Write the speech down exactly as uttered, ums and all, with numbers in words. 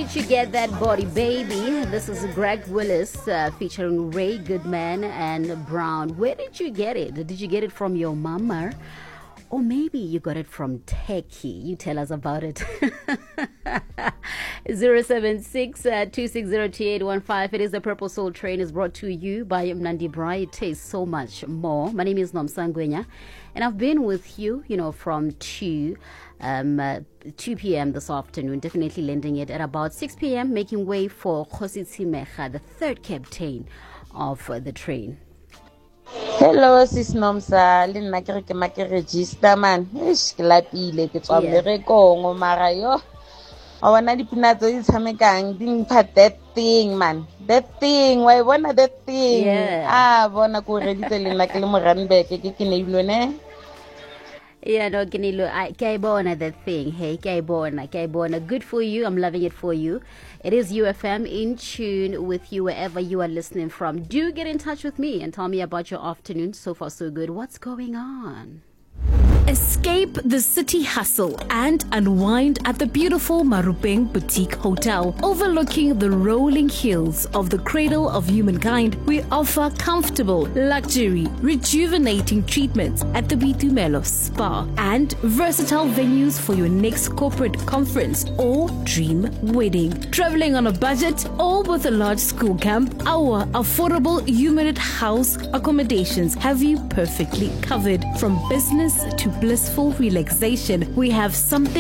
did you get that body, baby? This is Greg Willis uh, featuring Ray Goodman and Brown. Where did you get it? Did you get it from your mama? Or maybe you got it from Techie. You tell us about it. zero seven six, two six zero, two eight one five. It is the Purple Soul Train. Is brought to you by Mnandi Brai. It tastes so much more. My name is Nomsangwenya. And I've been with you, you know, from two, um, uh, two p.m. this afternoon. Definitely lending it at about six p.m. Making way for Khositsi Mecha, the third captain of uh, the train. Hello, sis Nomsa. Le nna ke re ke ma ke register man. Eish ke lapile ke tswa mmerekong mara yo. A bona dipina tse di tshamekang di mpha that thing man. That thing, why bona that thing? Yeah. Ah, bona ko reditse le nna ke le Moranbek ke ke ne ilwe ne. Yeah, no, Ganilo, I Kaibona that thing. Hey, Kaibona, Kaibona. Good for you. I'm loving it for you. It is U F M in tune with you wherever you are listening from. Do get in touch with me and tell me about your afternoon. So far, so good. What's going on? Escape the city hustle and unwind at the beautiful Marupeng Boutique Hotel. Overlooking the rolling hills of the cradle of humankind, we offer comfortable, luxury, rejuvenating treatments at the Bitumelo Spa and versatile venues for your next corporate conference or dream wedding. Traveling on a budget or with a large school camp, our affordable Humanit House accommodations have you perfectly covered. From business to blissful relaxation, we have something